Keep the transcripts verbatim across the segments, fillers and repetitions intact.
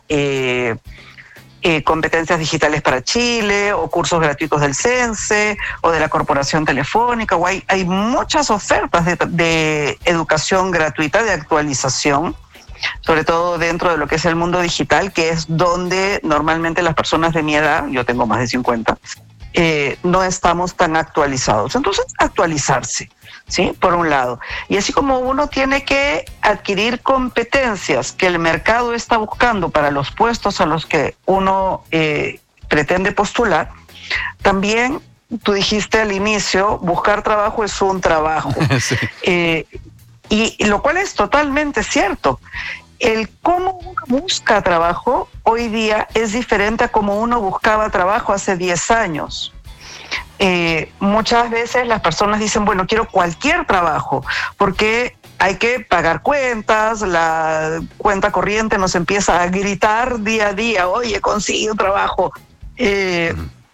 eh, eh, competencias digitales para Chile, o cursos gratuitos del CENSE, o de la Corporación Telefónica, o hay, hay muchas ofertas de, de educación gratuita, de actualización, sobre todo dentro de lo que es el mundo digital, que es donde normalmente las personas de mi edad, yo tengo más de cincuenta, eh, no estamos tan actualizados. Entonces, actualizarse, ¿sí? Por un lado. Y así como uno tiene que adquirir competencias que el mercado está buscando para los puestos a los que uno eh, pretende postular, también, tú dijiste al inicio, buscar trabajo es un trabajo. Sí. Eh, y, y lo cual es totalmente cierto. El cómo uno busca trabajo hoy día es diferente a cómo uno buscaba trabajo hace diez años. Eh, muchas veces las personas dicen, bueno, quiero cualquier trabajo, porque hay que pagar cuentas, la cuenta corriente nos empieza a gritar día a día, oye, consigue un trabajo. Eh,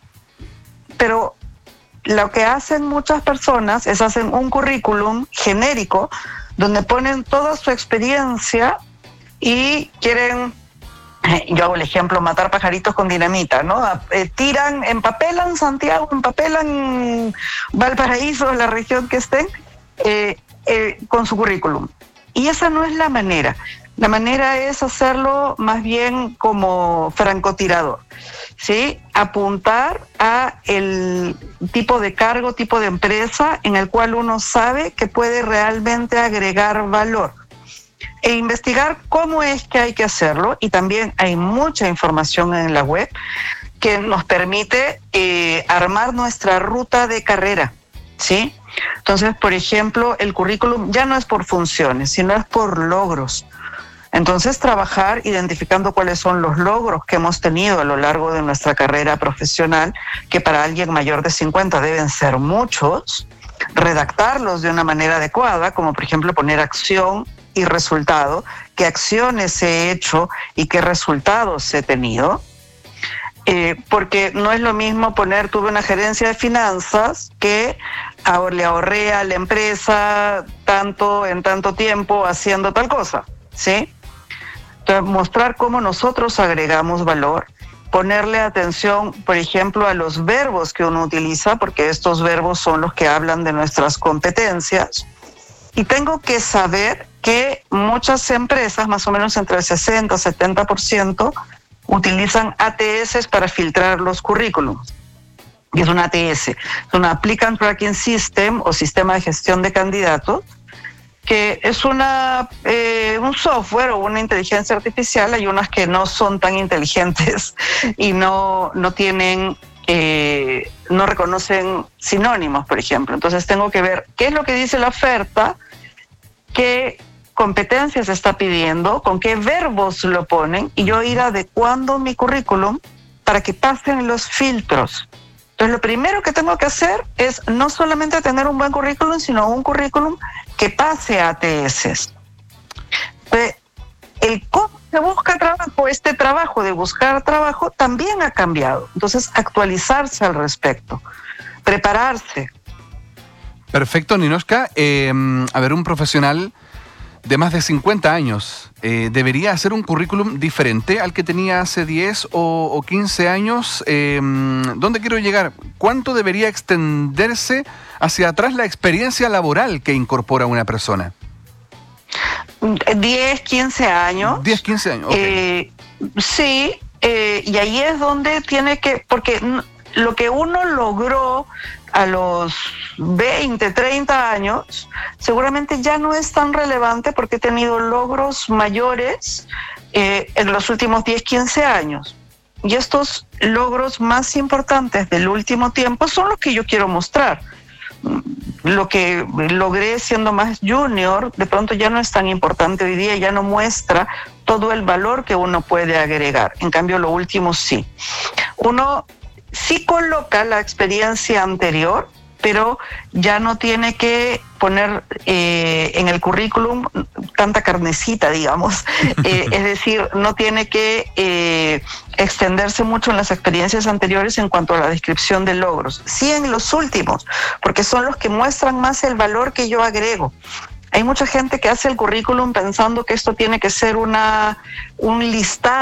pero lo que hacen muchas personas es hacen un currículum genérico donde ponen toda su experiencia y quieren, yo hago el ejemplo, matar pajaritos con dinamita, ¿no? Eh, tiran, empapelan Santiago, empapelan Valparaíso, la región que estén, eh, eh, con su currículum. Y esa no es la manera. La manera es hacerlo más bien como francotirador, ¿sí? Apuntar a el tipo de cargo, tipo de empresa en el cual uno sabe que puede realmente agregar valor. E investigar cómo es que hay que hacerlo, y también hay mucha información en la web que nos permite eh, armar nuestra ruta de carrera, ¿sí? Entonces, por ejemplo, el currículum ya no es por funciones, sino es por logros. Entonces, trabajar identificando cuáles son los logros que hemos tenido a lo largo de nuestra carrera profesional, que para alguien mayor de cincuenta deben ser muchos, redactarlos de una manera adecuada, como por ejemplo poner acción y resultado, qué acciones he hecho y qué resultados he tenido, eh, porque no es lo mismo poner tuve una gerencia de finanzas que ahora le ahorré a la empresa tanto en tanto tiempo haciendo tal cosa, ¿sí? Entonces, mostrar cómo nosotros agregamos valor, ponerle atención, por ejemplo, a los verbos que uno utiliza, porque estos verbos son los que hablan de nuestras competencias. Y tengo que saber que muchas empresas, más o menos entre el sesenta y setenta por ciento, utilizan A T S para filtrar los currículums. Y es una A T S, es una Applicant Tracking System o sistema de gestión de candidatos, que es una eh, un software o una inteligencia artificial. Hay unas que no son tan inteligentes y no, no tienen... Eh, no reconocen sinónimos, por ejemplo. Entonces tengo que ver qué es lo que dice la oferta, qué competencias está pidiendo, con qué verbos lo ponen, y yo ir adecuando mi currículum para que pasen los filtros. Entonces lo primero que tengo que hacer es no solamente tener un buen currículum, sino un currículum que pase a A T S. Entonces, el cómo se busca trabajo, este trabajo de buscar trabajo también ha cambiado. Entonces, actualizarse al respecto, prepararse. Perfecto, Ninoshka. Eh, a ver, un profesional de más de cincuenta años, eh, ¿debería hacer un currículum diferente al que tenía hace diez o, o quince años? Eh, ¿Dónde quiero llegar? ¿Cuánto debería extenderse hacia atrás la experiencia laboral que incorpora una persona? diez, quince años. diez, quince años, ok. Eh, sí, eh, y ahí es donde tiene que, porque lo que uno logró a los veinte, treinta años, seguramente ya no es tan relevante porque he tenido logros mayores eh, en los últimos diez, quince años. Y estos logros más importantes del último tiempo son los que yo quiero mostrar. Lo que logré siendo más junior, de pronto ya no es tan importante hoy día, ya no muestra todo el valor que uno puede agregar. En cambio, lo último sí. Uno sí coloca la experiencia anterior, pero ya no tiene que poner eh, en el currículum tanta carnecita, digamos. Eh, es decir, no tiene que eh, extenderse mucho en las experiencias anteriores en cuanto a la descripción de logros. Sí en los últimos, porque son los que muestran más el valor que yo agrego. Hay mucha gente que hace el currículum pensando que esto tiene que ser una, un listado